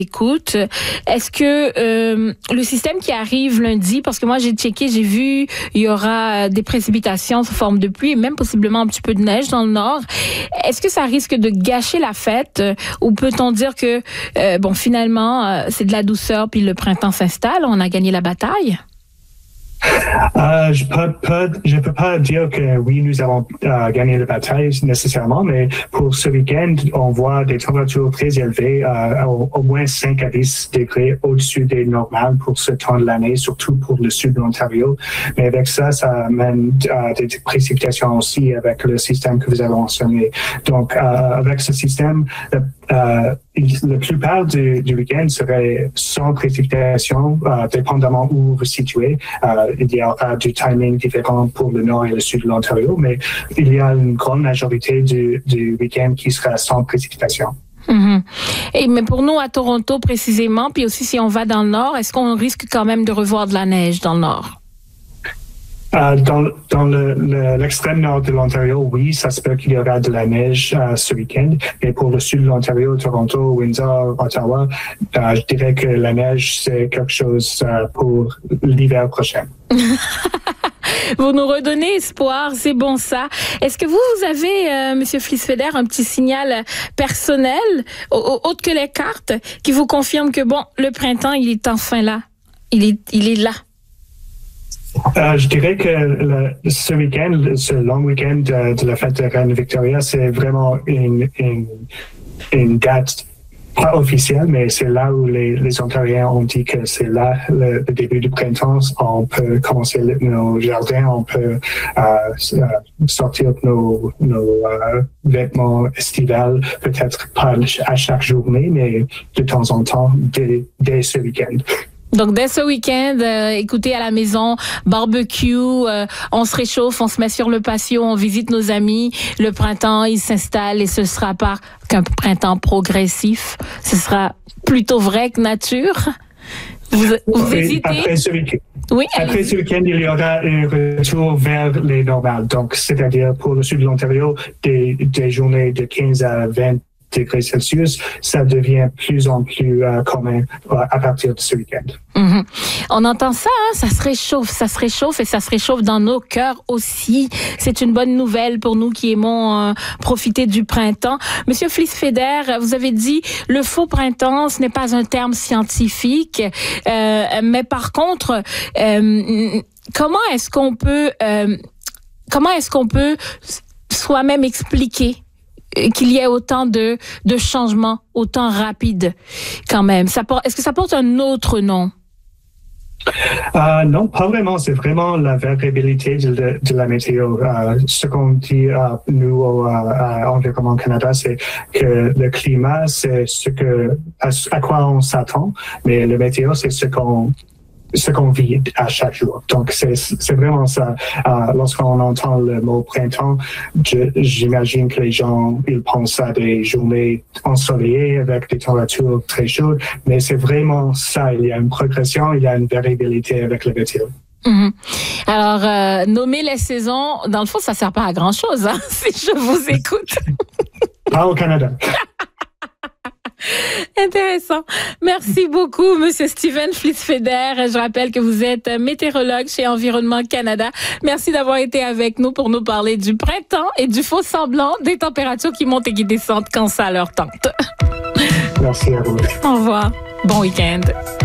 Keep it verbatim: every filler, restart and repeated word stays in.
Écoute, est-ce que euh, le système qui arrive lundi, parce que moi j'ai checké, j'ai vu, il y aura des précipitations sous forme de pluie et même possiblement un petit peu de neige dans le nord. Est-ce que ça risque de gâcher la fête euh, ou peut-on dire que euh, bon finalement euh, c'est de la douceur puis le printemps s'installe, on a gagné la bataille? Euh, je peux pas, je peux pas dire que oui, nous avons euh, gagné la bataille nécessairement, mais pour ce week-end, on voit des températures très élevées, euh, au, au moins cinq à dix degrés au-dessus des normales pour ce temps de l'année, surtout pour le sud de l'Ontario. Mais avec ça, ça amène euh, des précipitations aussi avec le système que vous avez mentionné. Donc, euh, avec ce système, euh, la plupart du, du week-end serait sans précipitation, euh, dépendamment où vous vous situez. Euh, il y aura du timing différent pour le nord et le sud de l'Ontario, mais il y a une grande majorité du, du week-end qui sera sans précipitation. Mm-hmm. Et, mais pour nous, à Toronto précisément, puis aussi si on va dans le nord, est-ce qu'on risque quand même de revoir de la neige dans le nord? Euh, dans dans le, le, l'extrême nord de l'Ontario, oui, ça se peut qu'il y aura de la neige euh, ce week-end. Mais pour le sud de l'Ontario, Toronto, Windsor, Ottawa, euh, je dirais que la neige, c'est quelque chose euh, pour l'hiver prochain. Vous nous redonnez espoir, c'est bon ça. Est-ce que vous, vous avez, euh, Monsieur Flies-Feder, un petit signal personnel, autre que les cartes, qui vous confirme que bon, le printemps, il est enfin là. Il est, il est là. Euh, je dirais que le, ce week-end, ce long week-end de, de la fête de Reine Victoria, c'est vraiment une, une, une date pas officielle, mais c'est là où les, les Ontariens ont dit que c'est là le, le début du printemps. On peut commencer le, nos jardins, on peut euh, sortir nos, nos euh, vêtements estivales, peut-être pas à chaque journée, mais de temps en temps, dès, dès ce week-end. Donc, dès ce week-end, euh, écoutez, à la maison, barbecue, euh, on se réchauffe, on se met sur le patio, on visite nos amis. Le printemps, il s'installe et ce sera pas qu'un printemps progressif. Ce sera plutôt vrai que nature. Vous, vous hésitez? Après ce week-end. Oui, Après ce week-end, il y aura un retour vers les normales. Donc, c'est-à-dire pour le sud de l'Ontario, des, des journées de quinze à vingt degrés Celsius, ça devient plus en plus euh, commun euh, à partir de ce week-end. Mm-hmm. On entend ça, hein? Ça se réchauffe, ça se réchauffe et ça se réchauffe dans nos cœurs aussi. C'est une bonne nouvelle pour nous qui aimons euh, profiter du printemps. Monsieur Flies-Feder, vous avez dit le faux printemps, ce n'est pas un terme scientifique, euh, mais par contre, euh, comment est-ce qu'on peut, euh, comment est-ce qu'on peut soi-même expliquer qu'il y ait autant de, de changements, autant rapides quand même? Ça porte, est-ce que ça porte un autre nom? Euh, non, pas vraiment. C'est vraiment la variabilité de, de, de la météo. Euh, ce qu'on dit euh, nous au euh, Environnement Canada, c'est que le climat, c'est ce que à, à quoi on s'attend, mais le météo, c'est ce qu'on ce qu'on vit à chaque jour. Donc, c'est, c'est vraiment ça. Euh, lorsqu'on entend le mot printemps, je, j'imagine que les gens, ils pensent à des journées ensoleillées avec des températures très chaudes, mais c'est vraiment ça. Il y a une progression, il y a une variabilité avec la météo. Mm-hmm. Alors, euh, nommer les saisons, dans le fond, ça sert pas à grand-chose, hein, si je vous écoute. Pas au Canada. Intéressant. Merci beaucoup, Monsieur Steven Flies-Feder. Je rappelle que vous êtes météorologue chez Environnement Canada. Merci d'avoir été avec nous pour nous parler du printemps et du faux semblant des températures qui montent et qui descendent quand ça leur tente. Merci à vous. Au revoir. Bon week-end.